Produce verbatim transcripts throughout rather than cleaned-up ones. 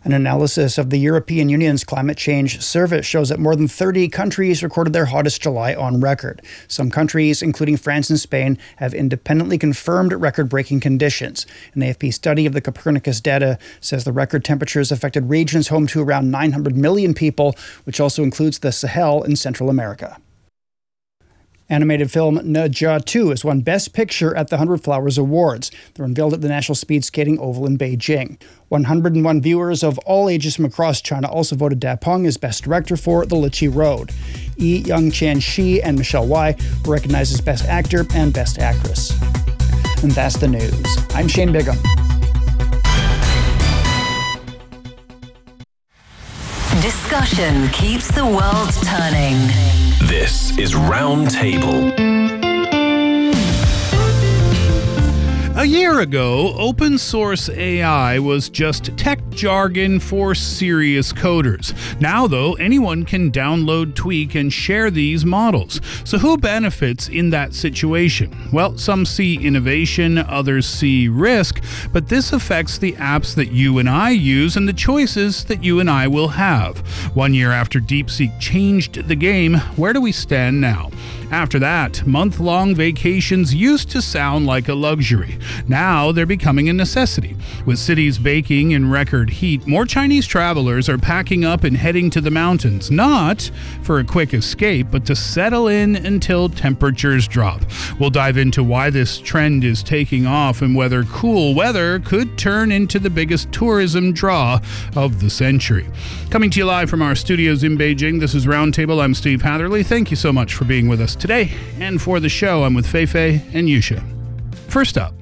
An analysis of the European Union's climate change service shows that more than thirty countries recorded their hottest July on record. Some countries, including France and Spain, have independently confirmed record-breaking conditions. An A F P study of the Copernicus data says the record temperatures affected regions home to around nine hundred million people, which also includes the Sahel in Central America. Animated film Ne Zha two has won Best Picture at the one hundred Flowers Awards. They're unveiled at the National Speed Skating Oval in Beijing. one hundred one viewers of all ages from across China also voted Da Peng as Best Director for The Lichi Road. Yi Young-Chan Shi and Michelle Wai were recognized as Best Actor and Best Actress. And that's the news. I'm Shane Bigham. Discussion keeps the world turning. This is Roundtable. A year ago, open source A I was just tech jargon for serious coders. Now, though, anyone can download, tweak, and share these models. So who benefits in that situation? Well, some see innovation, others see risk, but this affects the apps that you and I use and the choices that you and I will have. One year after DeepSeek changed the game, where do we stand now? After that, month-long vacations used to sound like a luxury. Now they're becoming a necessity. With cities baking in record heat, more Chinese travelers are packing up and heading to the mountains, not for a quick escape, but to settle in until temperatures drop. We'll dive into why this trend is taking off and whether cool weather could turn into the biggest tourism draw of the century. Coming to you live from our studios in Beijing, this is Roundtable. I'm Steve Hatherley. Thank you so much for being with us today. And for the show, I'm with Feifei and Yusha. First up,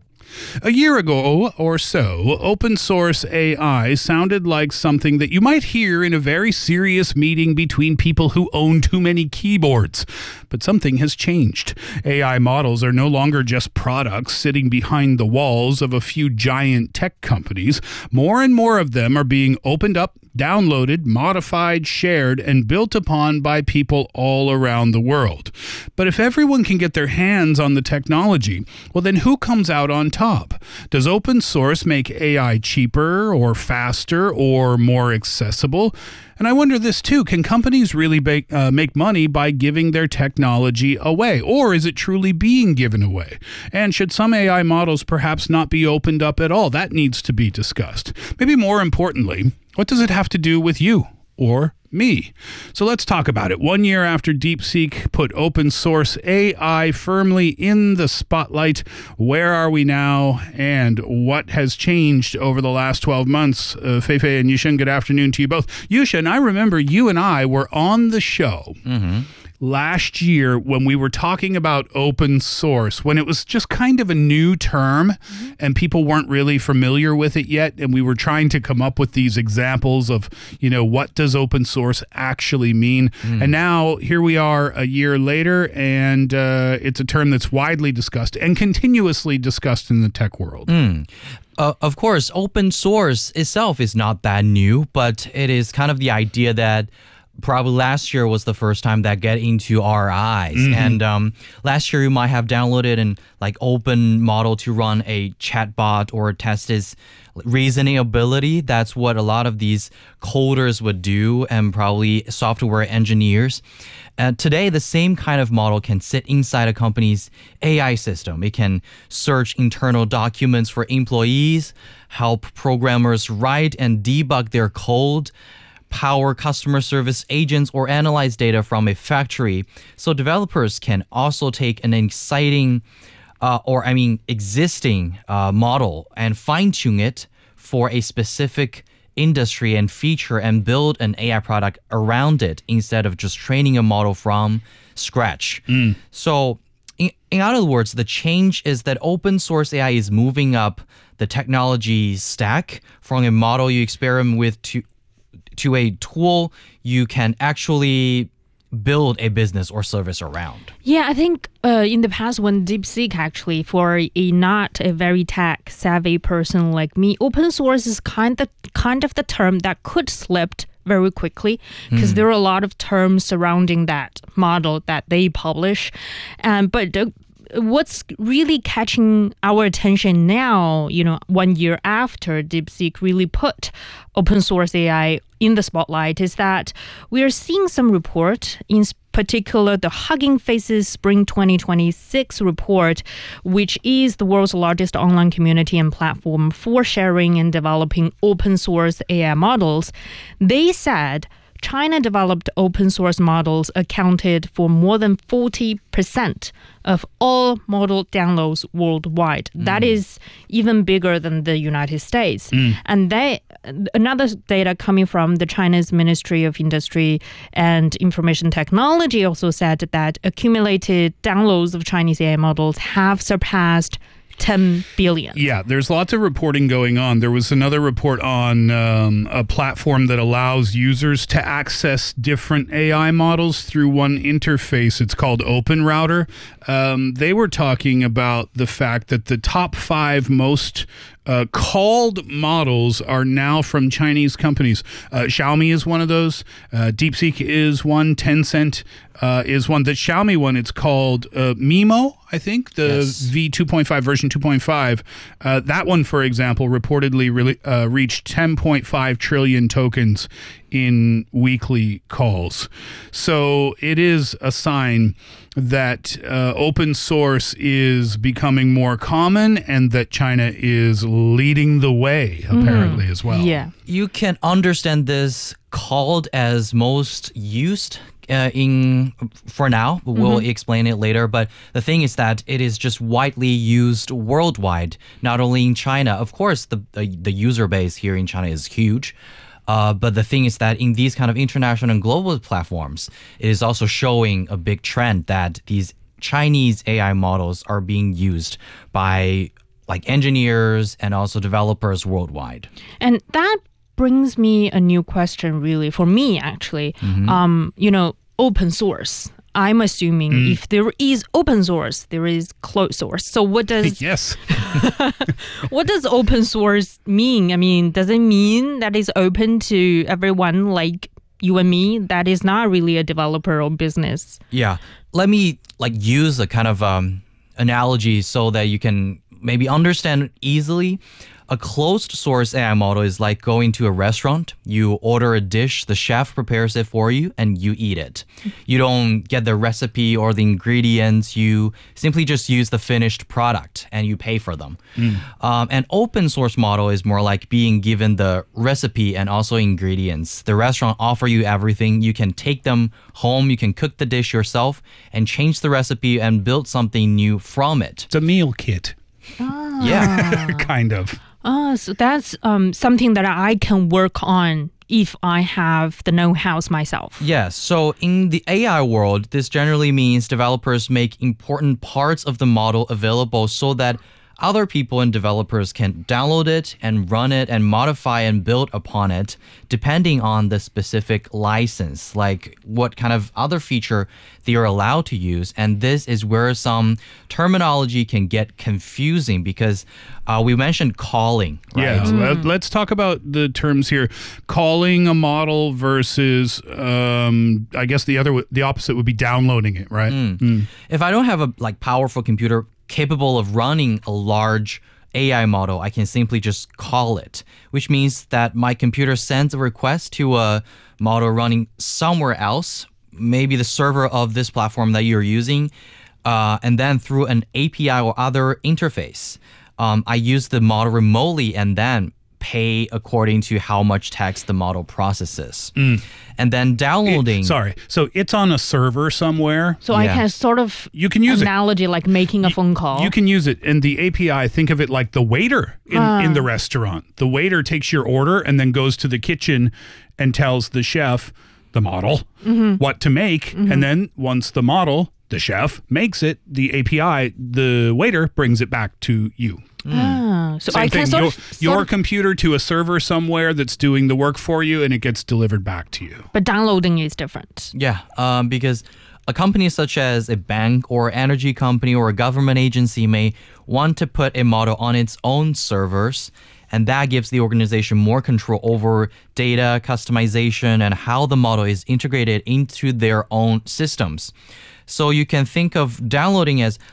a year ago or so, open source A I sounded like something that you might hear in a very serious meeting between people who own too many keyboards. But something has changed. A I models are no longer just products sitting behind the walls of a few giant tech companies. More and more of them are being opened up, downloaded, modified, shared, and built upon by people all around the world. But if everyone can get their hands on the technology, well then who comes out on top? Does open source make A I cheaper or faster or more accessible? And I wonder this too, can companies really make, uh, make money by giving their technology away? Or is it truly being given away? And should some A I models perhaps not be opened up at all? That needs to be discussed. Maybe more importantly, what does it have to do with you or me? So let's talk about it. One year after DeepSeek put open source A I firmly in the spotlight, where are we now and what has changed over the last twelve months? Uh, Feifei and Yushin, good afternoon to you both. Yushin, I remember you and I were on the show mm-hmm. last year when we were talking about open source, when it was just kind of a new term mm-hmm. and people weren't really familiar with it yet. And we were trying to come up with these examples of, you know, what does open source actually mean? Mm. And now here we are a year later, and uh, it's a term that's widely discussed and continuously discussed in the tech world. Mm. Uh, of course, open source itself is not that new, but it is kind of the idea that probably last year was the first time that get into our eyes. Mm-hmm. And um, last year you might have downloaded an like open model to run a chatbot or test its reasoning ability. That's what a lot of these coders would do, and probably software engineers. And today, the same kind of model can sit inside a company's A I system. It can search internal documents for employees, help programmers write and debug their code, power customer service agents, or analyze data from a factory. So developers can also take an exciting, uh, or I mean existing uh, model and fine-tune it for a specific industry and feature and build an A I product around it instead of just training a model from scratch. Mm. So in, in other words, the change is that open source A I is moving up the technology stack from a model you experiment with to to a tool you can actually build a business or service around. Yeah, I think uh, in the past when DeepSeek actually, for a not a very tech savvy person like me, open source is kind of kind of the term that could slip very quickly because mm. there are a lot of terms surrounding that model that they publish. Um, but the what's really catching our attention now, you know, one year after DeepSeek really put open source A I in the spotlight, is that we are seeing some report, in particular the Hugging Faces Spring twenty twenty-six report, which is the world's largest online community and platform for sharing and developing open source A I models. They said China developed open source models accounted for more than forty percent of all model downloads worldwide. Mm. That is even bigger than the United States. Mm. And they, another data coming from the China's Ministry of Industry and Information Technology also said that accumulated downloads of Chinese A I models have surpassed ten billion. Yeah, there's lots of reporting going on. There was another report on um, a platform that allows users to access different A I models through one interface. It's called OpenRouter. Um, they were talking about the fact that the top five most Uh, called models are now from Chinese companies. Uh, Xiaomi is one of those. Uh, DeepSeek is one. Tencent uh, is one. The Xiaomi one, it's called uh, Mimo, I think, the Yes. V two point five, version two point five. Uh, that one, for example, reportedly really, uh, reached ten point five trillion tokens in weekly calls. So it is a sign that uh, open source is becoming more common and that China is leading the way, apparently, as well. Yeah. You can understand this called as most used uh, in for now. We'll explain it later. But the thing is that it is just widely used worldwide, not only in China. Of course, the the, the user base here in China is huge. Uh, but the thing is that in these kind of international and global platforms, it is also showing a big trend that these Chinese A I models are being used by like engineers and also developers worldwide. And that brings me a new question, really, for me, actually. Um, you know, open source. I'm assuming if there is open source, there is closed source. So what does Yes. what does open source mean? I mean, does it mean that it's open to everyone like you and me that is not really a developer or business? Yeah. Let me like use a kind of um, analogy so that you can maybe understand easily. A closed source A I model is like going to a restaurant. You order a dish, the chef prepares it for you, and you eat it. You don't get the recipe or the ingredients. You simply just use the finished product and you pay for them. Um, an open source model is more like being given the recipe and also ingredients. The restaurant offer you everything. You can take them home. You can cook the dish yourself and change the recipe and build something new from it. It's a meal kit, Yeah. kind of. Oh, so that's um, something that I can work on if I have the know-how myself. Yes. So in the A I world, this generally means developers make important parts of the model available so that other people and developers can download it and run it and modify and build upon it depending on the specific license, like what kind of other feature they are allowed to use. And this is where some terminology can get confusing because uh, we mentioned calling, right? Yeah, let, let's talk about the terms here. Calling a model versus, um, I guess the other, w- the opposite would be downloading it, right? Mm. If I don't have a like powerful computer capable of running a large A I model, I can simply just call it, which means that my computer sends a request to a model running somewhere else, maybe the server of this platform that you're using, uh, and then through an A P I or other interface, um, I use the model remotely and then pay according to how much text the model processes. Mm. And then downloading... It, sorry. So it's on a server somewhere. So I Yeah. can sort of You can use it. analogy like making a phone call. You can use it. And the A P I, think of it like the waiter in, in the restaurant. The waiter takes your order and then goes to the kitchen and tells the chef, the model, what to make. And then once the model, the chef, makes it, the A P I, the waiter brings it back to you. Ah, so Same I can thing. sort Your, of, sort your of- computer to a server somewhere that's doing the work for you and it gets delivered back to you. but downloading is different. Yeah, um, because a company such as a bank or energy company or a government agency may want to put a model on its own servers, and that gives the organization more control over data, customization, and how the model is integrated into their own systems. So you can think of downloading as like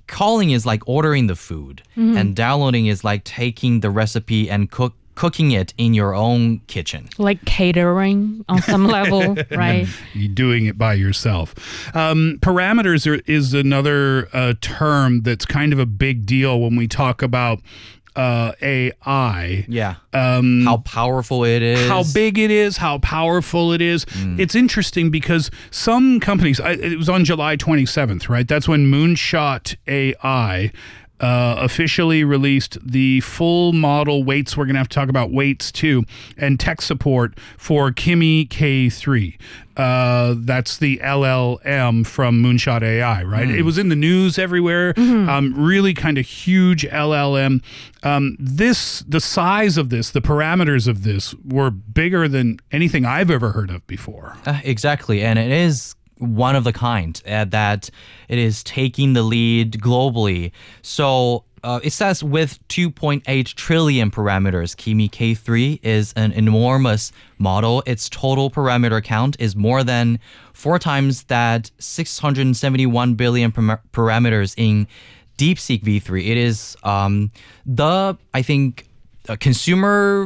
calling is like ordering the food, and downloading is like taking the recipe and cook cooking it in your own kitchen. Like catering on some level, right? You doing it by yourself. Um, parameters are, is another uh, term that's kind of a big deal when we talk about uh, A I. Yeah. Um, how powerful it is. How big it is, how powerful it is. Mm. It's interesting because some companies, I, it was on July twenty-seventh, right? That's when Moonshot A I Uh, officially released the full model weights. We're going to have to talk about weights too, and tech support for Kimi K three. Uh, that's the L L M from Moonshot A I, right? Mm. It was in the news everywhere. Mm-hmm. Um, really kind of huge L L M. Um, this, the size of this, the parameters of this were bigger than anything I've ever heard of before. Uh, exactly, and it is one of the kind uh, that it is taking the lead globally. So uh, it says with two point eight trillion parameters, Kimi K three is an enormous model. Its total parameter count is more than four times that six hundred seventy-one billion par- parameters in DeepSeek V three. It is um, the, I think, a consumer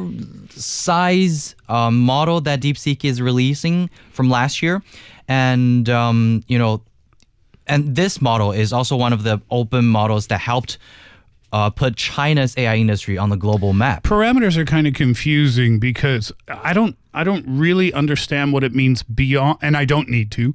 size um, model that DeepSeek is releasing from last year. And, um, you know, and this model is also one of the open models that helped uh, put China's A I industry on the global map. Parameters are kind of confusing because I don't, I don't really understand what it means beyond, and I don't need to,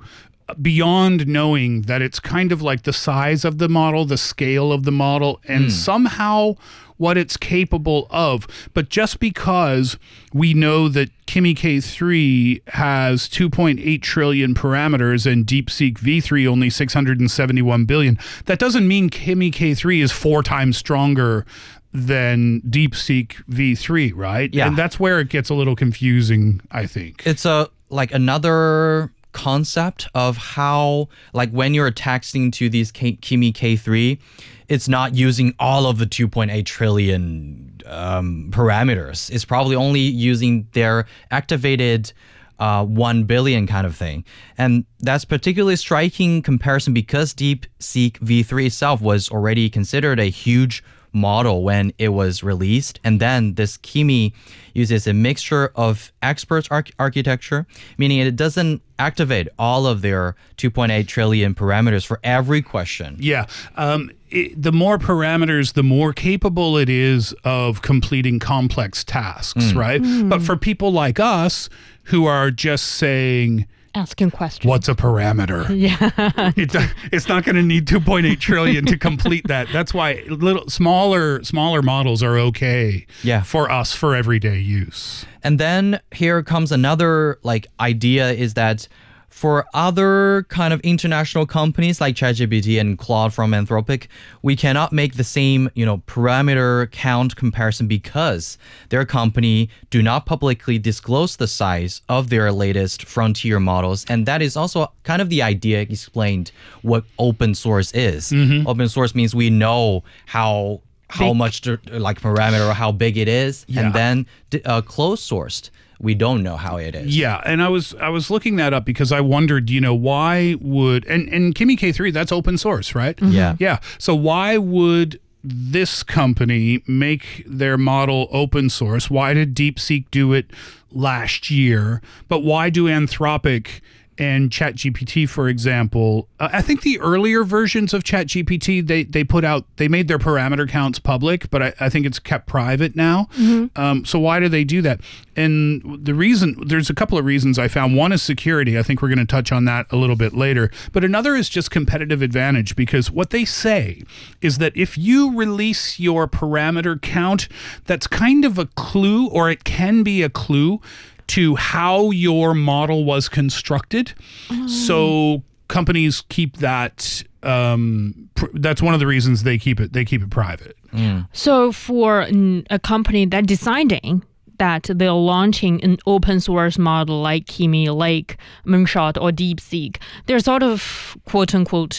beyond knowing that it's kind of like the size of the model, the scale of the model, and mm. somehow what it's capable of. But just because we know that Kimi K three has two point eight trillion parameters and DeepSeek V three only six hundred seventy-one billion, that doesn't mean Kimi K three is four times stronger than DeepSeek V three, right? Yeah. And that's where it gets a little confusing, I think. It's a like another concept of how, like when you're texting to these K- Kimi K three, it's not using all of the two point eight trillion um, parameters. It's probably only using their activated uh, one billion kind of thing. And that's particularly striking comparison because DeepSeek V three itself was already considered a huge model when it was released. And then this Kimi uses a mixture of experts arch- architecture, meaning it doesn't activate all of their two point eight trillion parameters for every question. Yeah. Um, it, the more parameters, the more capable it is of completing complex tasks, mm. right? Mm. But for people like us who are just saying, asking questions. What's a parameter? Yeah. it, it's not going to need two point eight trillion to complete that. That's why little smaller smaller models are okay yeah. for us for everyday use. And then here comes another like idea is that for other kind of international companies like ChatGPT and Claude from Anthropic, we cannot make the same, you know, parameter count comparison because their company do not publicly disclose the size of their latest frontier models. And that is also kind of the idea explained what open source is. Mm-hmm. Open source means we know how how big. much like parameter or how big it is, yeah. and then uh, closed sourced. We don't know how it is. Yeah, and I was I was looking that up because I wondered, you know, why would and and Kimi K three, that's open source, right? Mm-hmm. Yeah. Yeah. So why would this company make their model open source? Why did DeepSeek do it last year? But why do Anthropic and ChatGPT, for example, uh, I think the earlier versions of ChatGPT, they they put out, they made their parameter counts public, but I, I think it's kept private now. Mm-hmm. Um, so why do they do that? And the reason, there's a couple of reasons I found. One is security. I think we're going to touch on that a little bit later. But another is just competitive advantage, because what they say is that if you release your parameter count, that's kind of a clue, or it can be a clue to how your model was constructed. Oh. So companies keep that. Um, pr- that's one of the reasons they keep it. They keep it private. Mm. So for mm, a company that deciding that they're launching an open source model like Kimi, like Moonshot, or DeepSeek, they're sort of quote unquote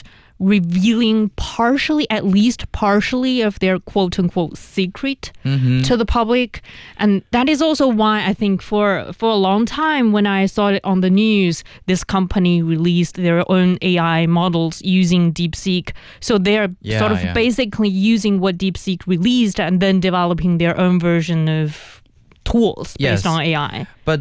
revealing partially, at least partially, of their quote unquote secret to the public. And that is also why I think for for a long time when I saw it on the news, this company released their own A I models using DeepSeek. So they're Yeah, sort of yeah. basically using what DeepSeek released and then developing their own version of tools Yes. based on A I. But